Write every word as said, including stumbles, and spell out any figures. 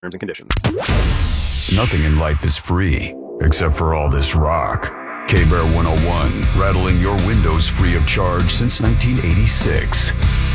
Terms and conditions. Nothing in life is free, except for all this rock. K-Bear one oh one, rattling your windows free of charge since nineteen eighty-six.